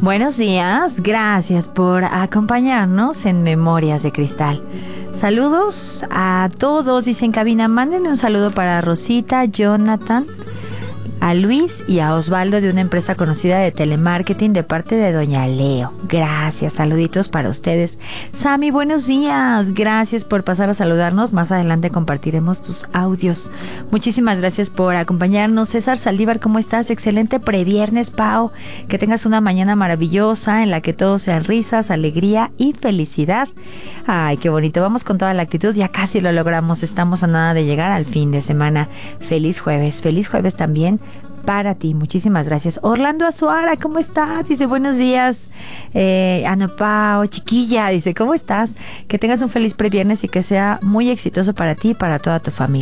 Buenos días, gracias por acompañarnos en Memorias de Cristal. Saludos a todos, dice en cabina, mándenme un saludo para Rosita, Jonathan, a Luis y a Osvaldo de una empresa conocida de telemarketing de parte de Doña Leo. Gracias, saluditos para ustedes. Sammy, buenos días, gracias por pasar a saludarnos. Más adelante compartiremos tus audios. Muchísimas gracias por acompañarnos. César Saldívar, ¿cómo estás? Excelente previernes, Pau. Que tengas una mañana maravillosa en la que todo sean risas, alegría y felicidad. Ay, qué bonito. Vamos con toda la actitud. Ya casi lo logramos. Estamos a nada de llegar al fin de semana. Feliz jueves también para ti, muchísimas gracias. Orlando Azuara, ¿cómo estás? Dice, buenos días. Ana Pao, chiquilla, dice, ¿cómo estás? Que tengas un feliz previernes y que sea muy exitoso para ti y para toda tu familia.